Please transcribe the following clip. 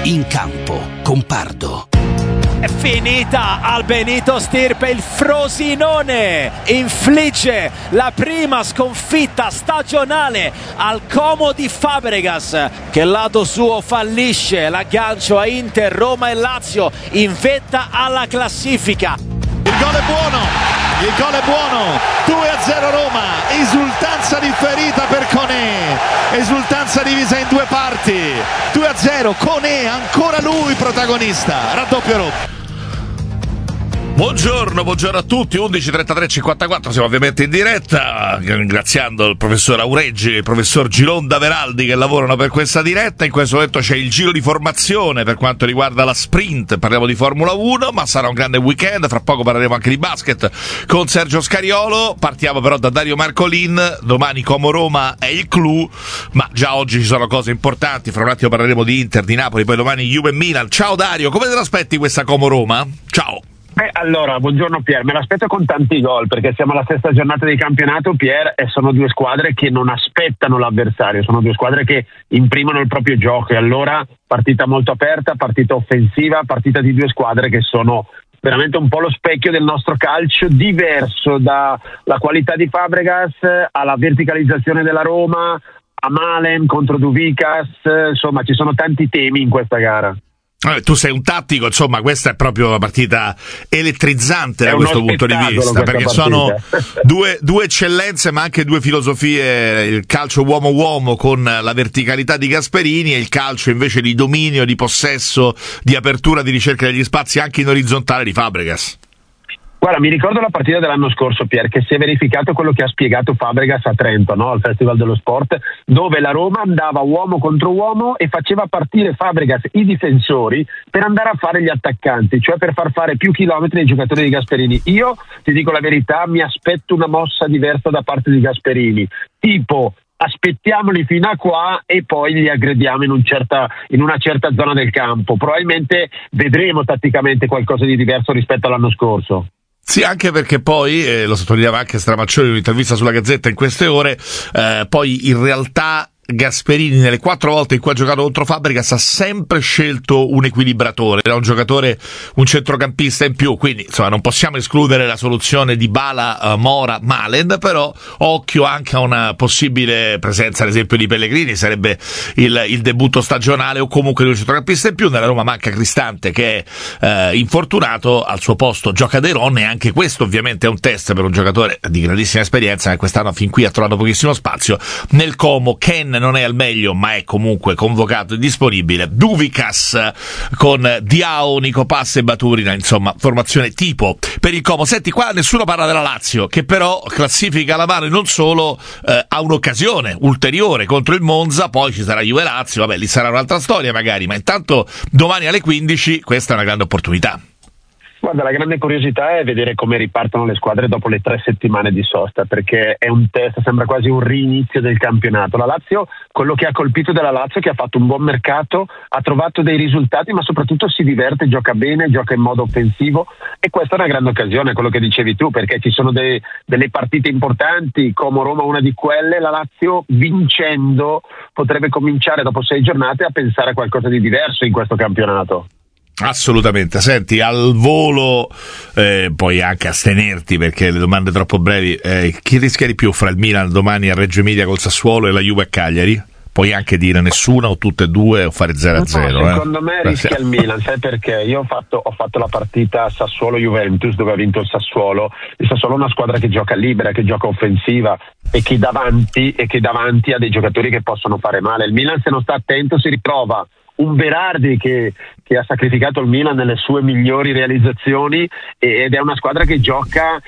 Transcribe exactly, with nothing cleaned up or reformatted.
In campo con Pardo. È finita al Benito Stirpe, il Frosinone infligge la prima sconfitta stagionale al Como di Fabregas, che lato suo fallisce l'aggancio a Inter, Roma e Lazio in vetta alla classifica. Il gol è buono, il gol è buono, due a zero Roma, esultanza differita per Koné, esultanza divisa in due parti, due a zero, Koné, ancora lui protagonista, raddoppio Roma. Buongiorno, buongiorno a tutti, undici trentatré cinquantaquattro, siamo ovviamente in diretta, ringraziando il professor Aureggi e il professor Gironda Veraldi che lavorano per questa diretta. In questo momento c'è il giro di formazione per quanto riguarda la sprint, parliamo di Formula uno, ma sarà un grande weekend, fra poco parleremo anche di basket con Sergio Scariolo. Partiamo però da Dario Marcolin, domani Como Roma è il clou, ma già oggi ci sono cose importanti, fra un attimo parleremo di Inter, di Napoli, poi domani Juve e Milan. Ciao Dario, come te l'aspetti questa Como Roma? Ciao! Beh, allora, buongiorno Pier, me l'aspetto con tanti gol perché siamo alla sesta giornata di campionato, Pier, e sono due squadre che non aspettano l'avversario, sono due squadre che imprimono il proprio gioco e allora partita molto aperta, partita offensiva, partita di due squadre che sono veramente un po' lo specchio del nostro calcio, diverso dalla qualità di Fabregas alla verticalizzazione della Roma, a Malen contro Duvikas, insomma ci sono tanti temi in questa gara. Eh, tu sei un tattico, insomma questa è proprio una partita elettrizzante da questo punto di vista, perché partita. sono due, due eccellenze ma anche due filosofie, il calcio uomo-uomo con la verticalità di Gasperini e il calcio invece di dominio, di possesso, di apertura, di ricerca degli spazi anche in orizzontale di Fabregas. Guarda, mi ricordo la partita dell'anno scorso, Pier, che si è verificato quello che ha spiegato Fabregas a Trento, no? Al Festival dello Sport, dove la Roma andava uomo contro uomo e faceva partire Fabregas, i difensori, per andare a fare gli attaccanti, cioè per far fare più chilometri ai giocatori di Gasperini. Io, ti dico la verità, mi aspetto una mossa diversa da parte di Gasperini, tipo aspettiamoli fino a qua e poi li aggrediamo in, un certa, in una certa zona del campo. Probabilmente vedremo tatticamente qualcosa di diverso rispetto all'anno scorso. Sì, anche perché poi, eh, lo sottolineava anche Stramaccioni in un'intervista sulla Gazzetta in queste ore, eh, poi in realtà Gasperini nelle quattro volte in cui ha giocato contro Fabregas ha sempre scelto un equilibratore, era un giocatore, un centrocampista in più, quindi insomma non possiamo escludere la soluzione di Bala, uh, Mora, Malen, però occhio anche a una possibile presenza ad esempio di Pellegrini, sarebbe il, il debutto stagionale, o comunque di un centrocampista in più. Nella Roma manca Cristante che è uh, infortunato, al suo posto gioca De Ron, e anche questo ovviamente è un test per un giocatore di grandissima esperienza che quest'anno fin qui ha trovato pochissimo spazio. Nel Como Ken non è al meglio ma è comunque convocato e disponibile, Duvikas con Diao, Nico Pass e Baturina, insomma formazione tipo per il Como. Senti, qua nessuno parla della Lazio che però classifica la mano e non solo, eh, ha un'occasione ulteriore contro il Monza, poi ci sarà Juve Lazio, vabbè lì sarà un'altra storia magari, ma intanto domani alle quindici questa è una grande opportunità. Guarda, la grande curiosità è vedere come ripartono le squadre dopo le tre settimane di sosta, perché è un test, sembra quasi un rinizio del campionato. La Lazio, quello che ha colpito della Lazio è che ha fatto un buon mercato, ha trovato dei risultati, ma soprattutto si diverte, gioca bene, gioca in modo offensivo, e questa è una grande occasione, quello che dicevi tu, perché ci sono dei, delle partite importanti, Como Roma una di quelle. La Lazio vincendo potrebbe cominciare dopo sei giornate a pensare a qualcosa di diverso in questo campionato. Assolutamente. Senti, al volo eh, puoi anche astenerti perché le domande troppo brevi, eh, chi rischia di più fra il Milan domani a Reggio Emilia col Sassuolo e la Juve a Cagliari? Puoi anche dire nessuna o tutte e due o fare zero a zero. No, secondo eh. me rischia il Milan, sai perché? Io ho fatto, ho fatto la partita Sassuolo-Juventus dove ha vinto il Sassuolo. Il Sassuolo è una squadra che gioca libera, che gioca offensiva e che davanti, e che davanti ha dei giocatori che possono fare male. Il Milan, se non sta attento, si ritrova un Berardi che, che ha sacrificato il Milan nelle sue migliori realizzazioni, ed è una squadra che gioca